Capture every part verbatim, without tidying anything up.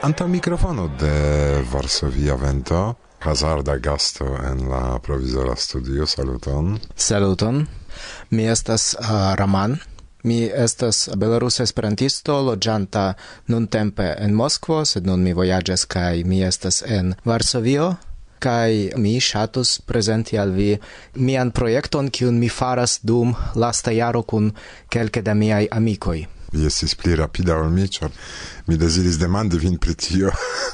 Antaŭ mikrofono de Varsovia Vento, hazarda gasto en la provizora studio. Saluton. Saluton. Mi estas uh, Raman. Mi estas belarusa esperantisto loĝanta nuntempe en Moskvo, sed nun mi vojaĝas kaj mi estas en Varsovio. Kaj mi ŝatus prezenti al vi mian projekton, kiun mi faras dum lasta jaro kun kelke da miaj amikoj. Vi estis pli rapida ol mi, ĉar mi deziris demandi vin pri tio.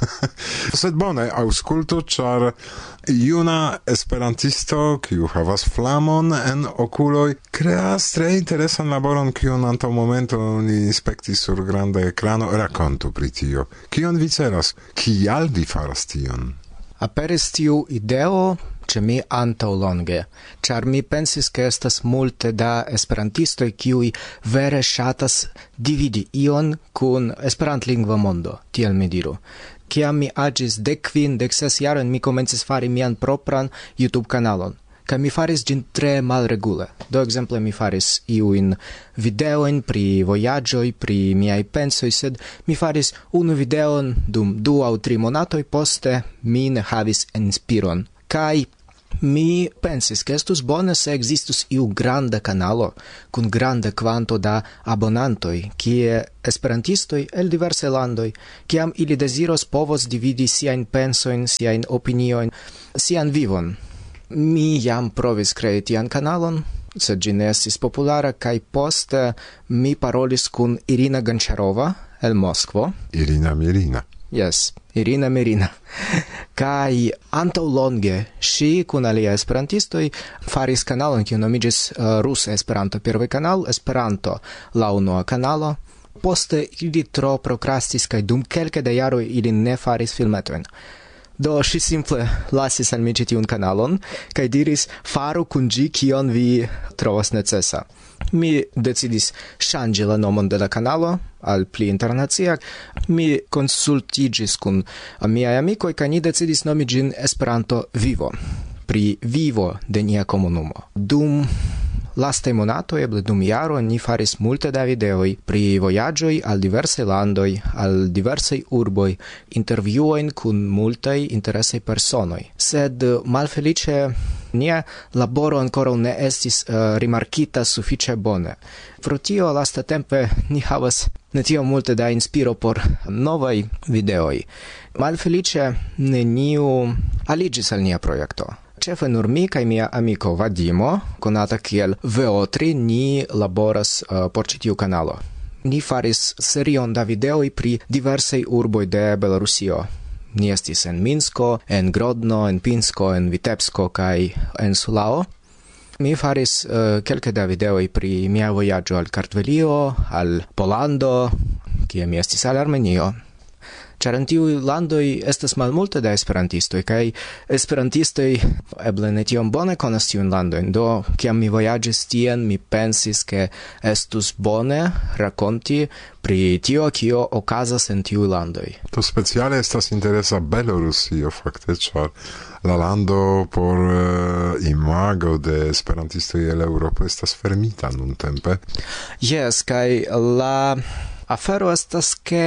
Sed bone, aŭskultu, ĉar juna esperantisto, kiu havas flamon en okuloj, kreas tre interesan laboron, kiun antaŭ momento ni spektis sur granda ekrano. Rakontu pri tio. Kion vi celas? Kial vi faras tion? Aperis tiu ideo ĉe mi antaŭ longe, ĉar mi pensis ke estas multe da esperantistoj kiuj vere ŝatas dividi ion kun esperantlingva mondo, tiel mi diru. Kiam mi aĝis dek kvin, dek ses jarojn, mi komencis fari mian propran YouTube-kanalon. Kaj mi faris ĝin tre malregule. Do ekzemple mi faris iujn videojn pri vojaĝoj, pri miaj pensoj, sed mi faris unu videon dum du aŭ tri monatoj, poste mi ne havis inspiron. Kaj mi pensis ke estus bone se ekzistus iu granda kanalo kun granda kvanto da abonantoj, kie esperantistoj el diversaj landoj, kiam ili deziros, povos dividi siajn pensojn, siajn opiniojn, sian vivon. Mi jam provis krei tian kanalon, sed ĝi ne estis populara, kaj poste mi parolis kun Irina Gončarova el Moskvo. Irina Mirina. Yes, Irina Mirina. Kaj antaŭ longe ŝi kun aliaj esperantistoj faris kanalon, kiu nomiĝis uh, Rusa Esperanto Первый kanal, Esperanto la unua kanalo. Poste ili tro prokrastis kaj dum kelke da jaroj ili ne faris filmetojn. Do ŝi simple lasis al mi ĉi tiun kanalon kaj diris: faru kun ĝi kion vi trovas necesa. Mi decidis ŝanĝi la nomon de la kanalo al pli internacia. Mi konsultiĝis kun miaj amikoj kaj ni decidis nomi ĝin Esperanto Vivo, pri vivo de nia komunumo. Dum lastaj monatoj, eble dum jaro, ni faris multe da videoj pri vojaĝoj al diversaj landoj, al diversaj urboj, intervjuojn kun multaj interesaj personoj. Sed malfeliĉe nia laboro ankoraŭ ne estis uh, rimarkita sufiĉe bone. Pro tio lastatempe ni havas ne tiom multe da inspiro por novaj videoj. Malfeliĉe neniu aliĝis al nia projekto. Ĉefe nur mi kaj mia amiko Vadimo, konata kiel V O tri, ni laboras uh, por ĉi tiu kanalo. Ni faris serion da videoj pri diversaj urboj de Belarusio. Ni estis en Minsko, en Grodno, en Pinsko, en Vitebsko kaj en Sulao. Mi faris uh, kelke da videoj pri mia vojaĝo al Kartvelio, al Polando, kie mi estis al Armenio. Ĉar en tiuj landoj estas malmulte da esperantistoj, kaj esperantistoj eble ne tiom bone konas tiujn landojn. Do, kiam mi vojaĝis tien, mi pensis ke estus bone rakonti pri tio, kio okazas en tiuj landoj. To speciale estas interesa Belorusio, fakte, ĉar la lando por uh, imago de esperantistoj el Eŭropo estas fermita nuntempe. Jes, kaj la afero estas ke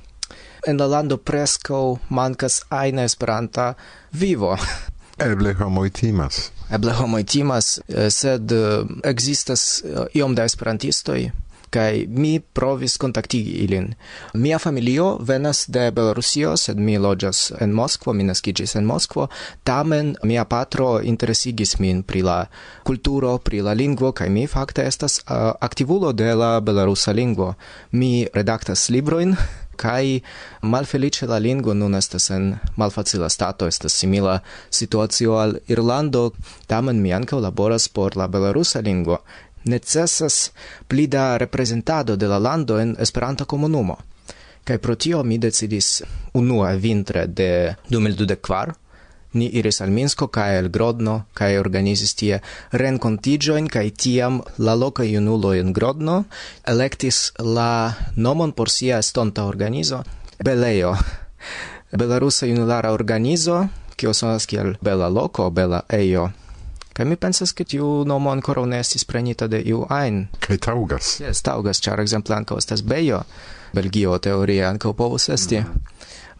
en la lando preskaŭ mankas ajna esperanta vivo. Eble homoj timas. Eble homoj timas, sed ekzistas iom da esperantistoj, kaj mi provis kontaktigi ilin. Mia familio venas de Belarusio, sed mi loĝas en Moskvo, mi naskiĝis en Moskvo. Tamen mia patro interesigis min pri la kulturo, pri la lingvo, kaj mi fakte estas uh, aktivulo de la belarusa lingvo. Mi redaktas librojn, kaj malfeliĉe la lingvo nun estas en malfacila stato, estas simila situacio al Irlando. Tamen mi ankaŭ laboras por la belarusa lingvo. Necesas pli da reprezentado de la lando en Esperanta komunumo. Kaj pro tio mi decidis unue vintre de du mil dudek kvar. Ni iris al Minsko kaj al Grodno kaj organizis tie renkontiĝojn, kaj tiam la lokaj junuloj en Grodno elektis la nomon por sia estonta organizo Belejo. Belarusa junulara organizo, kio sonas kiel bela loko, bela ejo. Kaj mi pensas, ke tiu nomo ankoraŭ ne estis prenita de iu ajn. Kaj taŭgas. Jes, taŭgas, ĉar ekzemple ankaŭ estas Bejo. Belgio teorie ankaŭ povus esti.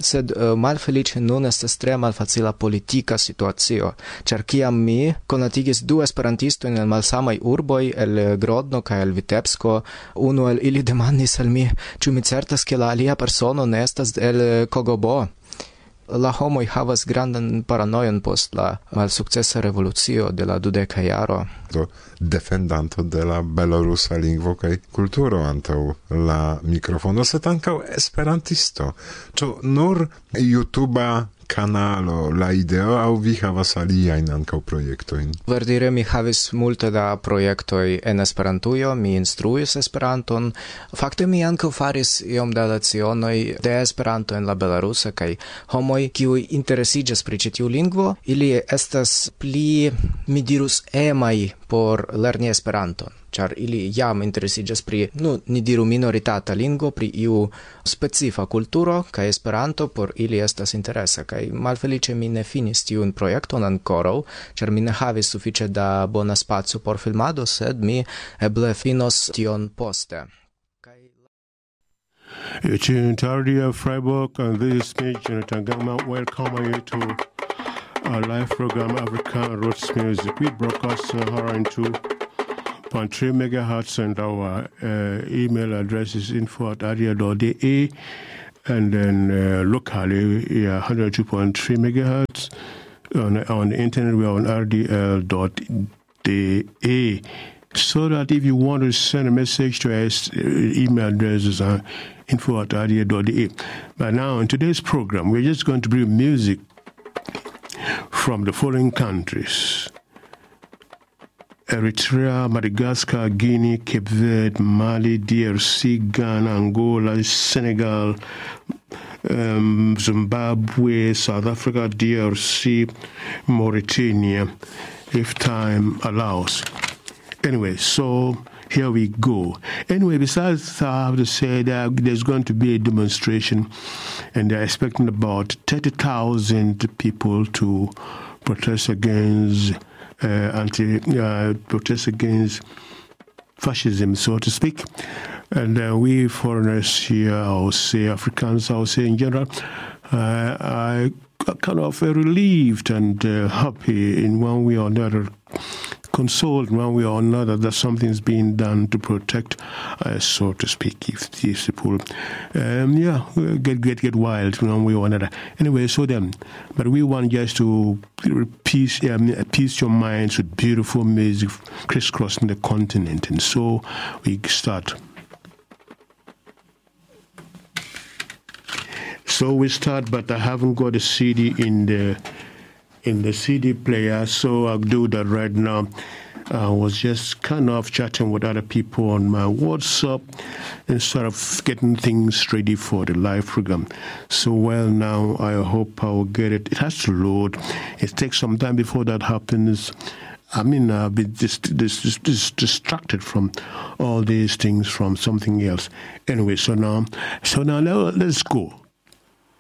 Sed uh, malfelice nun estas tre malfacila politika situacio, ĉar kiam mi konatigis du esperantistojn en malsamaj urboj el Grodno kaj el Vitebsko, unu el ili demandis al mi, ĉu mi certas ke la alia persono ne estas el Kogobo. La homoj havas grandan paranoion post la malsukcesa revolucio de la dudeka jaro. Do defendanto de la belorusa lingvo kaj kulturo antaŭ la mikrofono, sed ankaŭ esperantisto. Ĉu nur YouTuba kanalo la ideo aŭ vi havas aliajn ankaŭ projektojn? Verdire mi havis multe da projektoj en Esperantujo, mi instruis Esperanton. Fakte mi ankaŭ faris iom da lecionoj de Esperanto en la belarusa kaj homoj kiuj interesiĝas pri ĉi tiu lingvo, ili estas pli, mi dirus, emaj por lerni Esperanton, ĉar ili jam interesiĝas pri, nu, ni diru minoritata lingvo, pri iu specifa kulturo, kaj Esperanto por ili estas interesa, kaj malfeliĉe mi ne finis tiun projekton ankoraŭ, ĉar mi ne havis sufiĉe da bona spaco por filmado, sed mi eble finos tion poste. It's in Tardia, Freiburg, and this is me, Jonathan Gangman, welcoming you to our live program, African Roots Music. We broadcast uh, around two point three megahertz, and our uh, email address is info at aria dot d a, and then uh, locally, yeah, one hundred two point three megahertz. On, on the internet, we are on r d l dot d a. So that if you want to send a message to us, uh, email address is uh, info at aria dot d a. But now, in today's program, we're just going to bring music from the following countries: Eritrea, Madagascar, Guinea, Cape Verde, Mali, D R C, Ghana, Angola, Senegal, um, Zimbabwe, South Africa, D R C, Mauritania, if time allows. Anyway, so here we go. Anyway, besides, I have to say that there's going to be a demonstration, and they're expecting about thirty thousand people to protest against uh, anti uh, protest against fascism, so to speak. And uh, we foreigners here, I will say Africans, I will say in general, uh, I kind of uh, relieved and uh, happy in one way or another, consoled in one way or another that something's being done to protect, uh, so to speak, if these people, um, yeah, get get get wild in one way or another. Anyway, so then, but we want just to peace, um, peace your minds with beautiful music crisscrossing the continent, and so we start. So we start, but I haven't got a C D in the in the C D player, so I'll do that right now. I was just kind of chatting with other people on my WhatsApp and sort of getting things ready for the live program. So, well, now I hope I will get it. It has to load. It takes some time before that happens. I mean, I've been just, just, just, just distracted from all these things from something else. Anyway, so now, so now let's go.